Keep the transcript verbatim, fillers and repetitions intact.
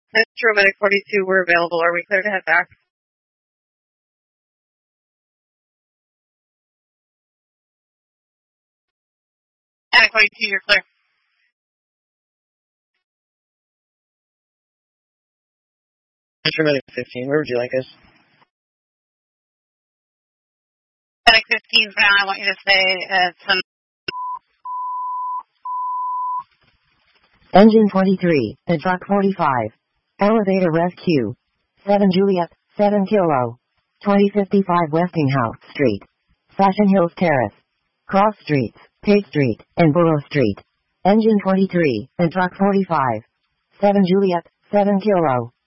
Metro Medic forty-two, we're available. Are we clear to head back? Medic forty-two, you're clear. Metro Medic fifteen, where would you like us? Medic fifteen, for now, I want you to stay at some... Engine twenty-three, and truck forty-five. Elevator rescue. seven Juliet, seven Kilo. twenty fifty-five Westinghouse Street. Fashion Hills Terrace. Cross Streets, Tate Street, and Borough Street. Engine twenty-three, and truck forty-five. seven Juliet, seven Kilo.